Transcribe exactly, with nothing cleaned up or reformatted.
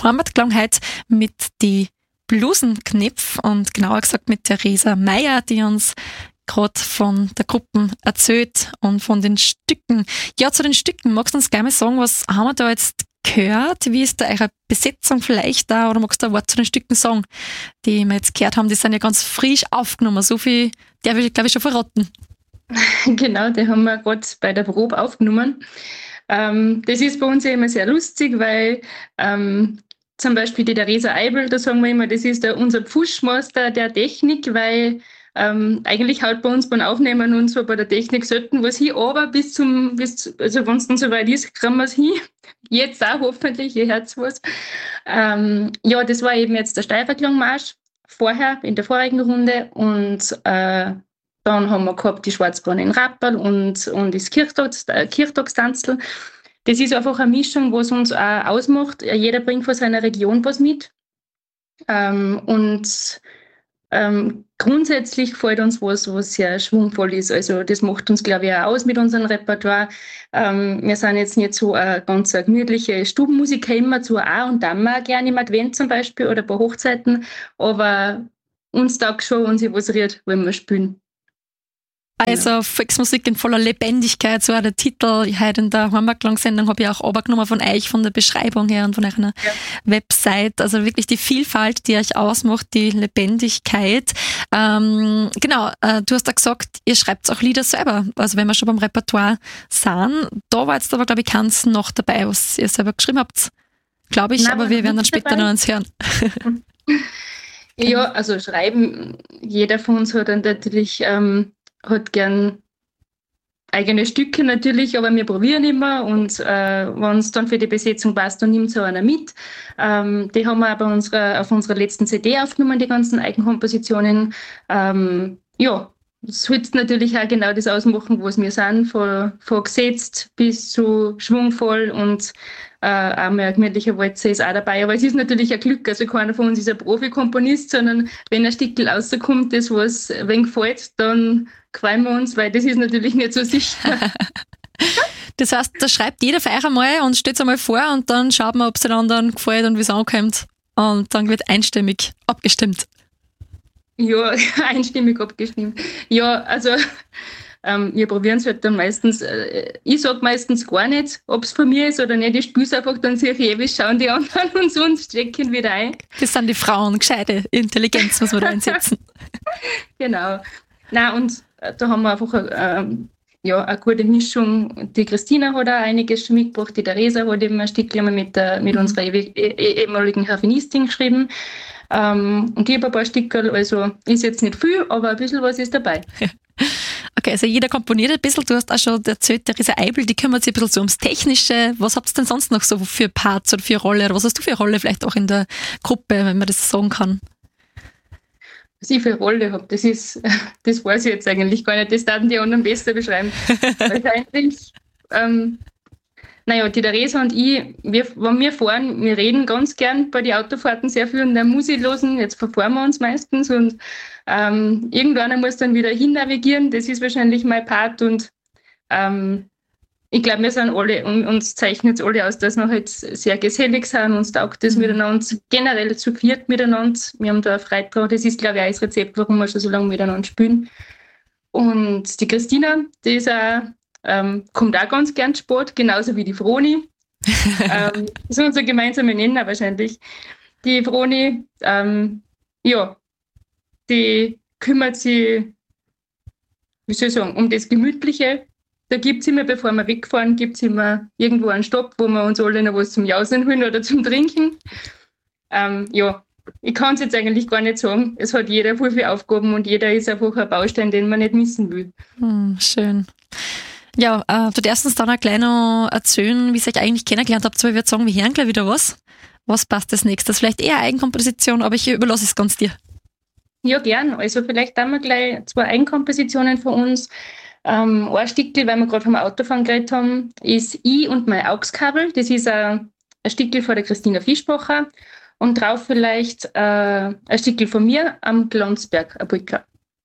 Heimatklang heute mit die Blusenknipf und genauer gesagt mit Theresa Meier, die uns gerade von der Gruppe erzählt und von den Stücken. Ja, zu den Stücken, magst du uns gleich mal sagen, was haben wir da jetzt gehört? Wie ist da eure Besetzung vielleicht da? Oder magst du ein Wort zu den Stücken sagen, die wir jetzt gehört haben? Die sind ja ganz frisch aufgenommen. So viel darf ich, glaube ich, schon verraten. Genau, die haben wir gerade bei der Probe aufgenommen. Ähm, das ist bei uns ja immer sehr lustig, weil ähm, zum Beispiel die Theresa Eibel, da sagen wir immer, das ist der, unser Pfuschmeister der Technik, weil ähm, eigentlich haut bei uns beim Aufnehmen und so bei der Technik selten was hin, aber bis zum, bis, also wenn es dann soweit ist, kriegen wir es hin. Jetzt auch hoffentlich, ihr hört was. Ähm, ja, das war eben jetzt der Steiferklangmarsch vorher, in der vorigen Runde und äh, dann haben wir gehabt die Schwarzbahn in Rapperl und, und das Kirchtags, äh, Kirchtagstanzl. Das ist einfach eine Mischung, was uns auch ausmacht. Jeder bringt von seiner Region was mit. Ähm, und ähm, grundsätzlich gefällt uns was, was sehr schwungvoll ist. Also das macht uns, glaube ich, auch aus mit unserem Repertoire. Ähm, wir sind jetzt nicht so eine ganz eine gemütliche Stubenmusiker, immer zu auch und dann mal gerne im Advent zum Beispiel oder bei Hochzeiten. Aber uns taugt schon, wenn sich was rührt, wenn wir spielen. Also genau. Volksmusik in voller Lebendigkeit, so auch der Titel. Heute in der Heimatklang-Sendung habe ich auch runtergenommen von euch, von der Beschreibung her und von eurer ja. Website. Also wirklich die Vielfalt, die euch ausmacht, die Lebendigkeit. Ähm, genau, äh, du hast ja gesagt, ihr schreibt auch Lieder selber. Also wenn wir schon beim Repertoire sind, da war jetzt aber, glaube ich, keins noch dabei, was ihr selber geschrieben habt. Glaube ich, Nein, aber wir werden dann später dabei. noch eins hören. Ja, also schreiben, jeder von uns hat dann natürlich... Ähm, hat gern eigene Stücke natürlich, aber wir probieren immer und äh, wenn es dann für die Besetzung passt, dann nimmt so einer mit. Ähm, die haben wir auch bei unserer, auf unserer letzten C D aufgenommen, die ganzen Eigenkompositionen. Ähm, ja, das soll natürlich auch genau das ausmachen, was wir sind, von, von gesetzt bis zu schwungvoll und äh, auch mehr gemütlicher Walzer ist auch dabei. Aber es ist natürlich ein Glück, also keiner von uns ist ein Profi-Komponist, sondern wenn ein Stückel rauskommt, das was ein wenig gefällt, dann freuen wir uns, weil das ist natürlich nicht so sicher. Das heißt, da schreibt jeder für euch einmal und stellt es einmal vor und dann schaut man, ob es den anderen gefällt und wie es ankommt. Und dann wird einstimmig abgestimmt. Ja, einstimmig abgestimmt. Ja, also ähm, wir probieren es halt dann meistens, äh, ich sage meistens gar nicht, ob es von mir ist oder nicht. Ich spüre es einfach, dann sehe ich ewig, schauen die anderen und sonst stecken wieder ein. Das sind die Frauen, gescheite Intelligenz muss man da einsetzen. Genau. Nein, und da haben wir einfach eine, ja, eine gute Mischung. Die Christina hat auch einiges schon mitgebracht, die Theresa hat eben ein Stück mit, der, mit unserer ehemaligen Harfenistin geschrieben. Ähm, und ich habe ein paar Stücke, also ist jetzt nicht viel, aber ein bisschen was ist dabei. Okay, also jeder komponiert ein bisschen. Du hast auch schon erzählt, Theresa Eibel, die kümmert sich ein bisschen so ums Technische. Was habt ihr denn sonst noch so für Parts oder für Rolle? Oder was hast du für eine Rolle vielleicht auch in der Gruppe, wenn man das sagen kann? Was ich für eine Rolle habe, das ist, das weiß ich jetzt eigentlich gar nicht. Das würden die anderen besser beschreiben. Wahrscheinlich, ähm, naja, die Theresa und ich, wir, wenn wir fahren, wir reden ganz gern bei den Autofahrten sehr viel und dann Musik losen. Jetzt verfahren wir uns meistens und ähm, irgendwann muss dann wieder hin navigieren. Das ist wahrscheinlich mein Part und ähm, ich glaube, wir sind alle, und uns zeichnet es alle aus, dass wir halt sehr gesellig sind, uns taugt das miteinander, generell zu viert miteinander. Wir haben da eine Freude drauf. Das ist, glaube ich, auch das Rezept, warum wir schon so lange miteinander spielen. Und die Christina, die ist auch, ähm, kommt auch ganz gern Sport, genauso wie die Froni. ähm, das ist unser gemeinsamer Nenner wahrscheinlich. Die Froni, ähm, ja, die kümmert sich, wie soll ich sagen, um das Gemütliche. Da gibt es immer, bevor wir wegfahren, gibt es immer irgendwo einen Stopp, wo wir uns alle noch was zum Jausen holen oder zum Trinken. Ähm, ja, ich kann es jetzt eigentlich gar nicht sagen. Es hat jeder viel, viel Aufgaben und jeder ist einfach ein Baustein, den man nicht missen will. Hm, schön. Ja, äh, du darfst uns dann auch gleich noch erzählen, wie ihr euch eigentlich kennengelernt habt. So, ich würde sagen, wir hören gleich wieder was. Was passt als nächstes? Vielleicht eher Eigenkomposition, aber ich überlasse es ganz dir. Ja, gern. Also vielleicht haben wir gleich zwei Eigenkompositionen von uns. Ähm, ein Stückchen, weil wir gerade vom Autofahren geredet haben, ist Ich und mein Augskabel. Das ist ein, ein Stückchen von der Christina Fischbacher. Und drauf vielleicht äh, ein Stückchen von mir am Glanzberg, ein Brückler.